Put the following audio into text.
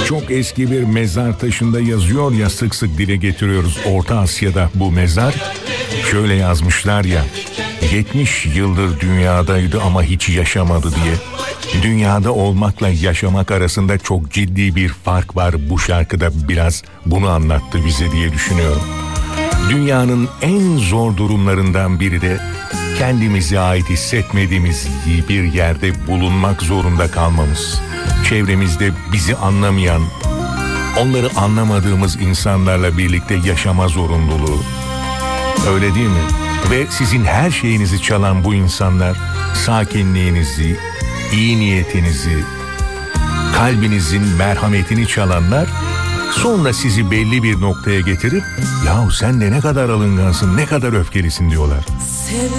Çok eski bir mezar taşında yazıyor ya, sık sık dile getiriyoruz Orta Asya'da bu mezar. Şöyle yazmışlar ya, 70 yıldır dünyadaydı ama hiç yaşamadı diye. Dünyada olmakla yaşamak arasında çok ciddi bir fark var, bu şarkıda biraz bunu anlattı bize diye düşünüyorum. Dünyanın en zor durumlarından biri de kendimize ait hissetmediğimiz bir yerde bulunmak zorunda kalmamız. Çevremizde bizi anlamayan, onları anlamadığımız insanlarla birlikte yaşama zorunluluğu. Öyle değil mi? Ve sizin her şeyinizi çalan bu insanlar, sakinliğinizi, iyi niyetinizi, kalbinizin merhametini çalanlar, sonra sizi belli bir noktaya getirip "Yahu sen de ne kadar alıngansın, ne kadar öfkelisin" diyorlar.